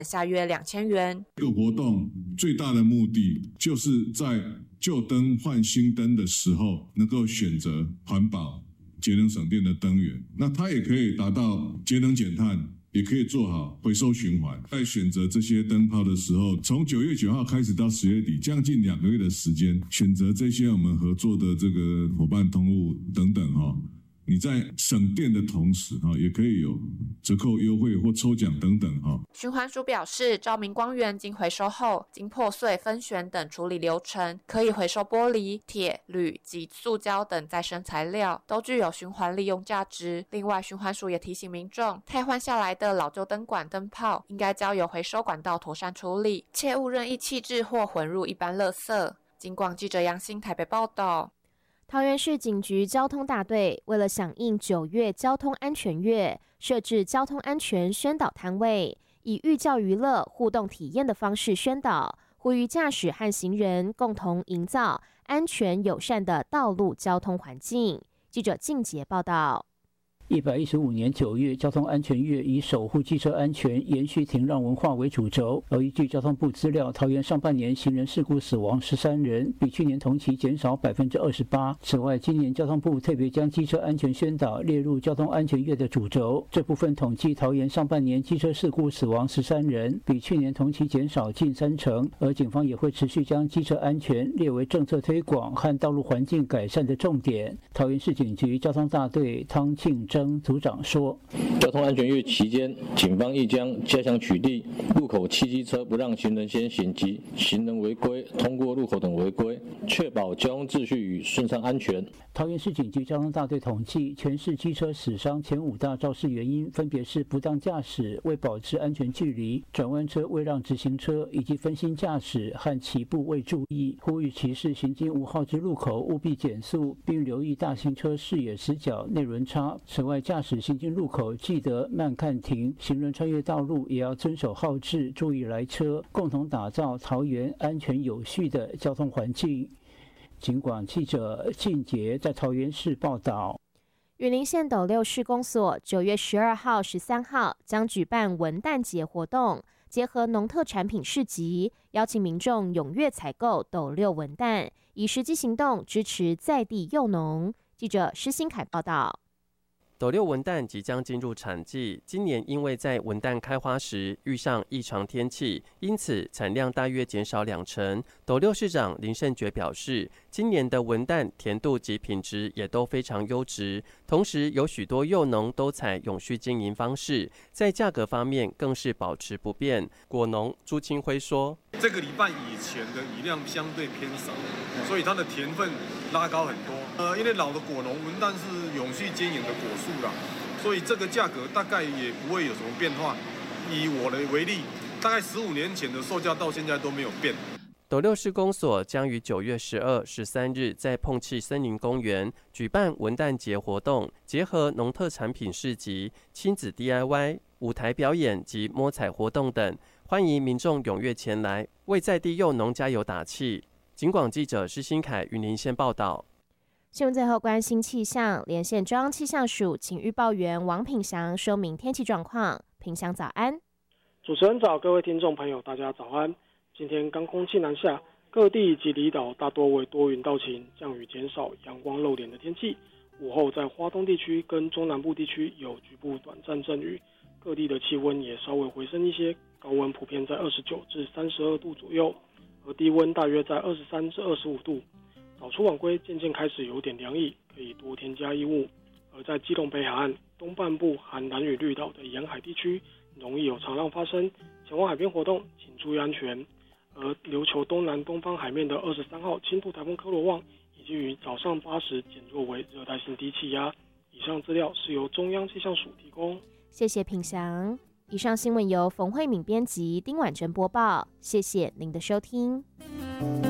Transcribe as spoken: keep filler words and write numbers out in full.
下约两千元。 这个活动最大的目的就是在旧灯换新灯的时候，能够选择环保、节能省电的灯源，那它也可以达到节能减碳，也可以做好回收循环。在选择这些灯泡的时候，从九月九号开始到十月底，将近两个月的时间，选择这些我们合作的这个伙伴通路等等哈。你在省电的同时，也可以有折扣优惠或抽奖等等。 循环署表示，照明光源经回收后，经破碎、分选等处理流程，可以回收玻璃、铁、铝及塑胶等再生材料，都具有循环利用价值。另外，循环署也提醒民众，汰换下来的老旧灯管、灯泡，应该交由回收管道妥善处理，切勿任意弃置或混入一般垃圾。警广记者杨欣台北报道。 桃园市警局交通大队为了响应九月交通安全月，设置交通安全宣导摊位，以寓教于乐、互动体验的方式宣导，呼吁驾驶和行人共同营造安全友善的道路交通环境。记者静杰报道。 一百一十五年九月交通安全月以守护机车安全、延续停让文化为主轴。而依据交通部资料，桃园上半年行人事故死亡十三人，比去年同期减少百分之二十八。此外，今年交通部特别将机车安全宣导列入交通安全月的主轴。这部分统计，桃园上半年机车事故死亡十三人，比去年同期减少近三成。而警方也会持续将机车安全列为政策推广和道路环境改善的重点。桃园市警局交通大队汤庆珍组长说， 交通安全月期间，警方亦将加强取缔路口汽机车不让行人先行及行人违规通过路口等违规，确保交通秩序与顺畅安全。 桃园市警局交通大队统计，全市机车死伤前五大肇事原因分别是不当驾驶、未保持安全距离、转弯车未让直行车以及分心驾驶和起步未注意。呼吁骑士行经五号之路口务必减速，并留意大型车视野死角、内轮差。此外，驾驶行经路口记得慢看停，行人穿越道路也要遵守号志，注意来车，共同打造桃园安全有序的交通环境。警广记者靳杰在桃园市报道。 云林县斗六市公所九月十二号、十三号将举办文旦节活动，结合农特产品市集，邀请民众踊跃采购斗六文旦，以实际行动支持在地幼农。记者施新凯报道。 斗六文旦即将进入产季，今年因为在文旦开花时遇上异常天气，因此产量大约减少两成。斗六市长林胜觉表示，今年的文旦甜度及品质也都非常优质，同时有许多幼农都采永续经营方式，在价格方面更是保持不变。果农朱清辉说， 这个礼拜以前的雨量相对偏少，所以它的甜分拉高很多。呃，因为老的果农文旦是永续经营的果树啦，所以这个价格大概也不会有什么变化。以我的为例，大概十五年前的售价到现在都没有变。 斗六市公所将于九月十二、十三日在碰气森林公园举办文旦节活动，结合农特产品市集、亲子 D I Y、舞台表演及摸彩活动等，欢迎民众踊跃前来，为在地幼农加油打气。警广记者施新凯云林县报道。 新闻最后关心气象，连线中央气象署请预报员王品祥说明天气状况。品祥早安。 主持人早，各位听众朋友大家早安。今天刚空气南下，各地及离岛大多为多云到晴，降雨减少，阳光露脸的天气。午后在花东地区跟中南部地区有局部短暂阵雨，各地的气温也稍微回升一些，高温普遍在二十九至三十二度左右，而低温大约在二十三至二十五度。早出晚归渐渐开始有点凉意，可以多添加衣物。而在基隆北海岸东半部含兰屿绿岛的沿海地区，容易有长浪发生，前往海边活动请注意安全。而琉球东南东方海面的二十三号轻度台风科罗旺，已经于早上八时减弱为热带性低气压。以上资料是由中央气象署提供。 谢谢品祥。以上新闻由冯慧敏编辑，丁婉珍播报。谢谢您的收听。